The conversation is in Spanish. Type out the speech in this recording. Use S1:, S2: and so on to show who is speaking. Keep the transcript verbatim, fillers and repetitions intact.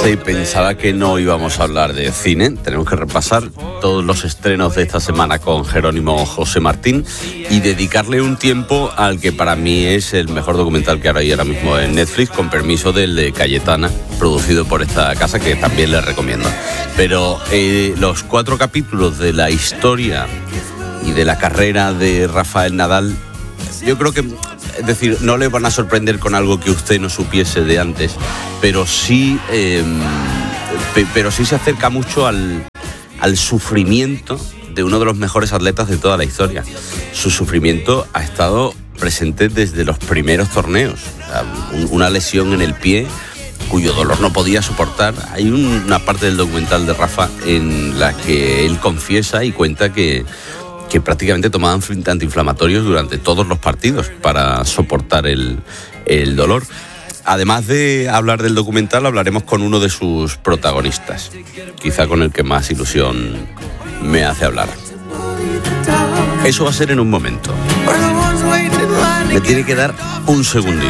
S1: Sí, pensaba que no íbamos a hablar de cine. Tenemos que repasar todos los estrenos de esta semana con Jerónimo José Martín y dedicarle un tiempo al que para mí es el mejor documental que hay ahora mismo en Netflix, con permiso del de Cayetana, producido por esta casa, que también les recomiendo. Pero eh, los cuatro capítulos de la historia y de la carrera de Rafael Nadal, yo creo que, es decir, no le van a sorprender con algo que usted no supiese de antes, pero sí, eh, pe, pero sí se acerca mucho al, al sufrimiento de uno de los mejores atletas de toda la historia. Su sufrimiento ha estado presente desde los primeros torneos. O sea, un, una lesión en el pie cuyo dolor no podía soportar. Hay un, una parte del documental de Rafa en la que él confiesa y cuenta que que prácticamente tomaban antiinflamatorios durante todos los partidos para soportar el, el dolor. Además de hablar del documental, hablaremos con uno de sus protagonistas, quizá con el que más ilusión me hace hablar. Eso va a ser en un momento. Me tiene que dar un segundito.